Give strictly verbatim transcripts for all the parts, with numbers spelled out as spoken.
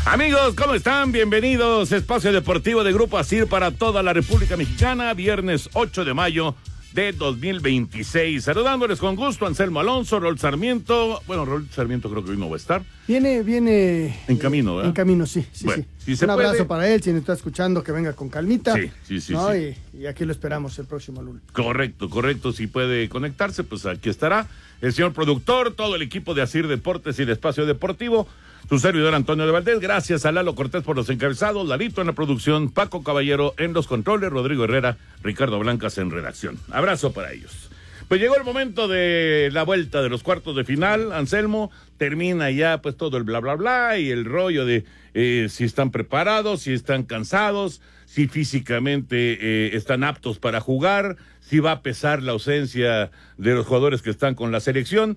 Amigos, ¿cómo están? Bienvenidos. Espacio Deportivo de Grupo Asir para toda la República Mexicana. Viernes ocho de mayo de dos mil veintiséis. Saludándoles con gusto, Anselmo Alonso, Raúl Sarmiento. Bueno, Raúl Sarmiento creo que hoy no va a estar. Viene, viene... En camino, ¿verdad? En camino, sí, sí, bueno, sí. Si se Un abrazo puede... para él, si nos está escuchando, que venga con calmita. Sí, sí, sí. ¿no? sí. Y, y aquí lo esperamos el próximo lunes. Correcto, correcto. Si puede conectarse, pues aquí estará el señor productor, todo el equipo de Asir Deportes y el Espacio Deportivo. Su servidor Antonio de Valdés, gracias a Lalo Cortés por los encabezados, Lalito en la producción, Paco Caballero en los controles, Rodrigo Herrera, Ricardo Blancas en redacción. Abrazo para ellos. Pues llegó el momento de la vuelta de los cuartos de final, Anselmo, termina ya pues todo el bla bla bla y el rollo de eh, si están preparados, si están cansados, si físicamente eh, están aptos para jugar, si va a pesar la ausencia de los jugadores que están con la selección.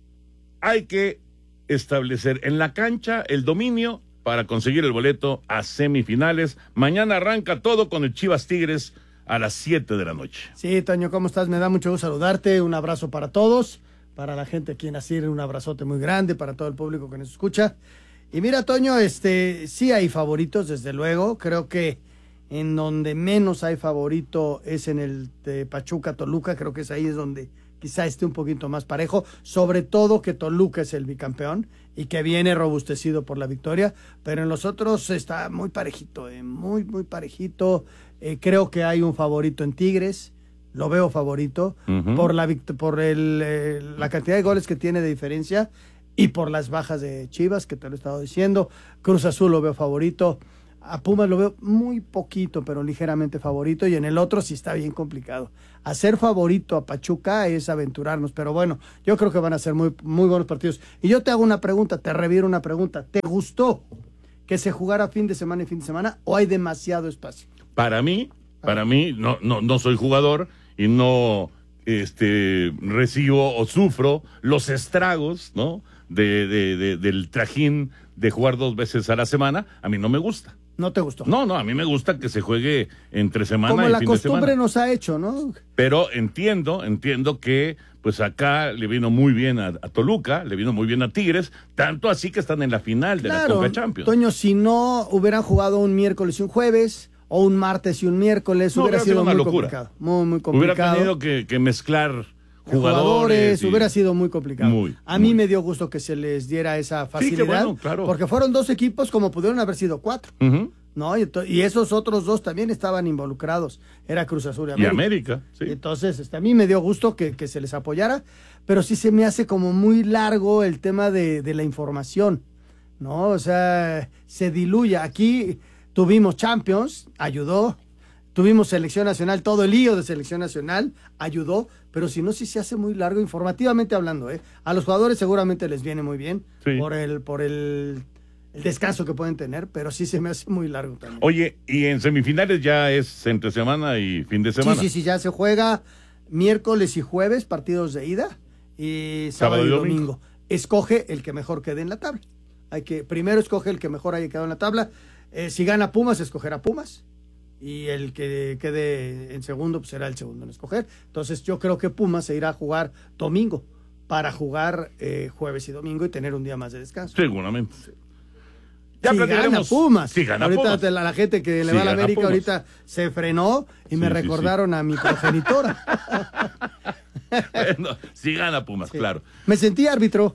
Hay que establecer en la cancha el dominio para conseguir el boleto a semifinales. Mañana arranca todo con el Chivas Tigres a las siete de la noche. Sí, Toño, ¿cómo estás? Me da mucho gusto saludarte. Un abrazo para todos, para la gente aquí en Asir, un abrazote muy grande, para todo el público que nos escucha. Y mira, Toño, este, sí hay favoritos, desde luego. Creo que en donde menos hay favorito es en el de Pachuca-Toluca. Creo que es ahí es donde quizá esté un poquito más parejo, sobre todo que Toluca es el bicampeón y que viene robustecido por la victoria, pero en los otros está muy parejito, eh, muy, muy parejito. Eh, creo que hay un favorito en Tigres, lo veo favorito, uh-huh. por, la, por el, eh, la cantidad de goles que tiene de diferencia y por las bajas de Chivas, que te lo he estado diciendo. Cruz Azul lo veo favorito. A Pumas lo veo muy poquito, pero ligeramente favorito, y en el otro sí está bien complicado. Hacer favorito a Pachuca es aventurarnos, pero bueno, yo creo que van a ser muy, muy buenos partidos. Y yo te hago una pregunta, te reviro una pregunta. ¿Te gustó que se jugara fin de semana y fin de semana o hay demasiado espacio? Para mí, para mí, no, no, no soy jugador y no este, recibo o sufro los estragos, ¿no? De, de, de, del trajín de jugar dos veces a la semana. A mí no me gusta. ¿No te gustó? No, no, a mí me gusta que se juegue entre semana Como y la fin de semana. costumbre nos ha hecho, ¿no? Pero entiendo, entiendo que pues acá le vino muy bien a, a Toluca, le vino muy bien a Tigres, tanto así que están en la final de claro, la Conca Champions. Toño, si no hubieran jugado un miércoles y un jueves, o un martes y un miércoles, no, hubiera sido muy locura. complicado. Muy, muy complicado. Hubiera tenido que, que mezclar jugadores, jugadores y... hubiera sido muy complicado. Muy, a muy. mí me dio gusto que se les diera esa facilidad, sí, bueno, claro. porque fueron dos equipos como pudieron haber sido cuatro, uh-huh. ¿no? Y, y esos otros dos también estaban involucrados, era Cruz Azul y América. Y América, sí. Entonces, este, a mí me dio gusto que, que se les apoyara, pero sí se me hace como muy largo el tema de, de la información, ¿no? O sea, se diluye. Aquí tuvimos Champions, ayudó. Tuvimos selección nacional, todo el lío de selección nacional ayudó, pero si no, sí se hace muy largo informativamente hablando, ¿eh? A los jugadores seguramente les viene muy bien sí. por el por el, el descanso que pueden tener, pero sí se me hace muy largo también. Oye, y en semifinales ya es entre semana y fin de semana. Sí, sí, sí, ya se juega miércoles y jueves, partidos de ida, y sábado, sábado y domingo. domingo. Escoge el que mejor quede en la tabla. Hay que, primero escoge el que mejor haya quedado en la tabla. Eh, si gana Pumas, escogerá Pumas. Y el que quede en segundo pues será el segundo en escoger. Entonces yo creo que Pumas se irá a jugar domingo para jugar eh, jueves y domingo y tener un día más de descanso. Seguramente. Ya si gana Pumas. Si gana ahorita Pumas. La, la gente que le si va a la América Pumas. ahorita se frenó y sí, me recordaron sí, sí. a mi progenitora. Bueno, si gana Pumas, sí. claro. Me sentí árbitro.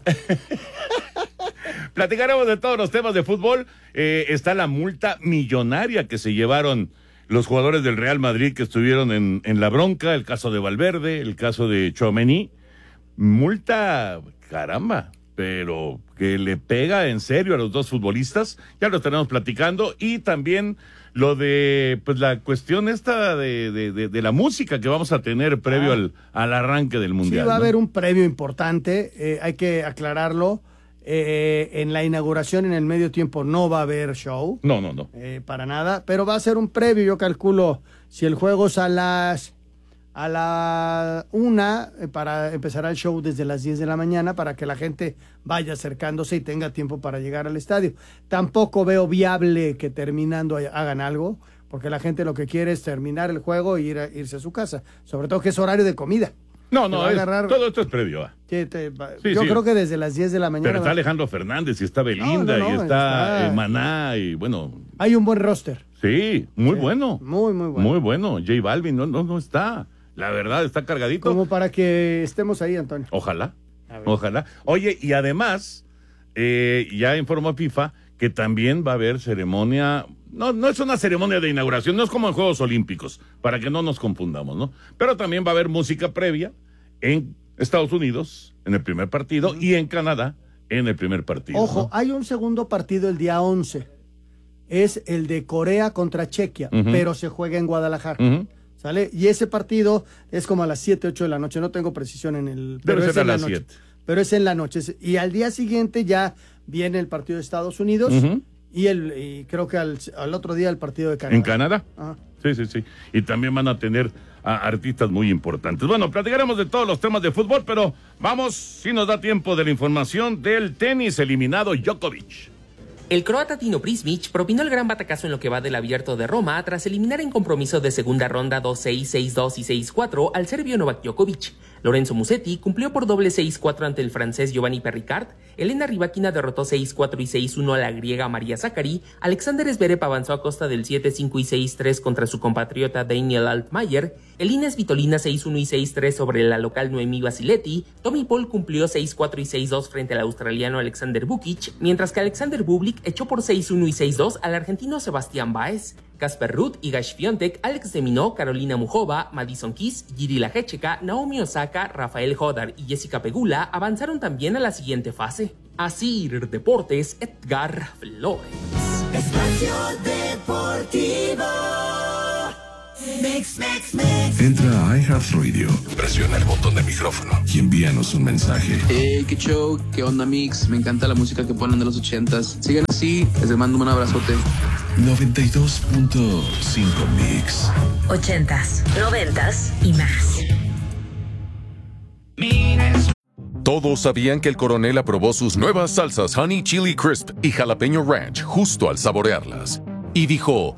Platicaremos de todos los temas de fútbol. Eh, está la multa millonaria que se llevaron los jugadores del Real Madrid que estuvieron en, en la bronca, el caso de Valverde, el caso de Tchouaméni. Multa, caramba, pero que le pega en serio a los dos futbolistas. Ya lo estaremos platicando. Y también lo de pues la cuestión esta de, de, de, de la música que vamos a tener previo ah. al, al arranque del Mundial. Sí, va ¿no? a haber un previo importante, eh, hay que aclararlo. Eh, en la inauguración en el medio tiempo no va a haber show. No, no, no. Eh, para nada, pero va a ser un previo, yo calculo, si el juego es a las a la una, eh, para empezar el show desde las diez de la mañana, para que la gente vaya acercándose y tenga tiempo para llegar al estadio. Tampoco veo viable que terminando hagan algo, porque la gente lo que quiere es terminar el juego e ir a, irse a su casa, sobre todo que es horario de comida. No, no, va a es, agarrar- todo esto es previo. ¿ah? Sí, te va- Sí, yo sí. creo que desde las diez de la mañana Pero está va- Alejandro Fernández y está Belinda No, no, no, y está, está- eh, Maná y bueno, hay un buen roster. sí, muy Sí, bueno. Muy, muy bueno. Muy bueno. J Balvin no, no, no está. La verdad, está cargadito. Como para que estemos ahí, Antonio. Ojalá. A ver. Ojalá. Oye, y además, eh, ya informó FIFA que también va a haber ceremonia. No, no es una ceremonia de inauguración, no es como en Juegos Olímpicos, para que no nos confundamos, ¿no? Pero también va a haber música previa en Estados Unidos, en el primer partido, uh-huh. y en Canadá, en el primer partido. Ojo, ¿no? hay un segundo partido el día once. Es el de Corea contra Chequia, uh-huh. pero se juega en Guadalajara. Uh-huh. ¿Sale? Y ese partido es como a las siete, ocho de la noche. No tengo precisión en el... Pero Debe es ser en a la las noche. siete. Pero es en la noche. Y al día siguiente ya viene el partido de Estados Unidos uh-huh. y, el, y creo que al, al otro día el partido de Canadá. ¿En Canadá? Ajá. Sí, sí, sí. Y también van a tener a artistas muy importantes. Bueno, platicaremos de todos los temas de fútbol, pero vamos, si nos da tiempo, de la información del tenis eliminado Djokovic. El croata Tino Prismic propinó el gran batacazo en lo que va del Abierto de Roma tras eliminar en compromiso de segunda ronda dos seis, seis dos y seis cuatro al serbio Novak Djokovic. Lorenzo Musetti cumplió por doble seis cuatro ante el francés Giovanni Perricard, Elena Rybakina derrotó seis cuatro y seis uno a la griega María Sakkari, Alexander Zverev avanzó a costa del siete cinco y seis tres contra su compatriota Daniel Altmaier, Elina Svitolina seis uno y seis tres sobre la local Noemí Basiletti, Tommy Paul cumplió seis cuatro y seis dos frente al australiano Alexander Vukic, mientras que Alexander Bublik echó por seis uno y seis dos al argentino Sebastián Báez. Casper Ruud, Iga Świątek, Alex de Minaur, Carolina Muchova, Madison Keys, Jiří Lehečka, Naomi Osaka, Rafael Hodar y Jessica Pegula avanzaron también a la siguiente fase. Asir Deportes, Edgar Flores. Espacio Deportivo. Mix, mix, mix. Entra a iHeartRadio, presiona el botón de micrófono y envíanos un mensaje. Hey, qué show, qué onda, Mix. Me encanta la música que ponen de los ochentas. Sigan así, les mando un abrazote. noventa y dos punto cinco Mix. Ochentas, noventas y más. Todos sabían que el coronel aprobó sus nuevas salsas Honey Chili Crisp y Jalapeño Ranch justo al saborearlas. Y dijo...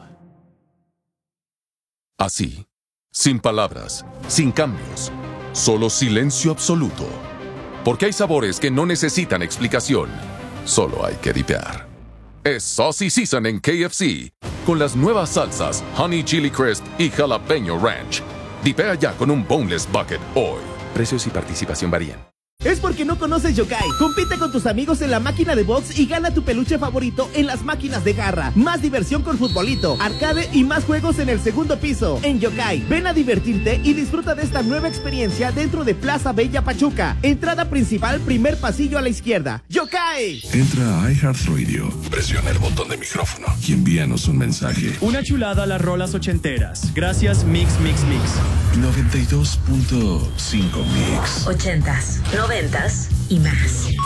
Así, sin palabras, sin cambios, solo silencio absoluto. Porque hay sabores que no necesitan explicación, solo hay que dipear. Es Saucy Season en K F C, con las nuevas salsas Honey Chili Crisp y Jalapeño Ranch. Dipea ya con un Boneless Bucket hoy. Precios y participación varían. Es porque no conoces Yokai. Compite con tus amigos en la máquina de box y gana tu peluche favorito en las máquinas de garra. Más diversión con futbolito, arcade y más juegos en el segundo piso. En Yokai, ven a divertirte y disfruta de esta nueva experiencia dentro de Plaza Bella Pachuca. Entrada principal, primer pasillo a la izquierda. ¡Yokai! Entra a iHeartRadio, presiona el botón de micrófono y envíanos un mensaje. Una chulada a las rolas ochenteras. Gracias, Mix, Mix, Mix. noventa y dos punto cinco Mix. Ochentas, noventas y más.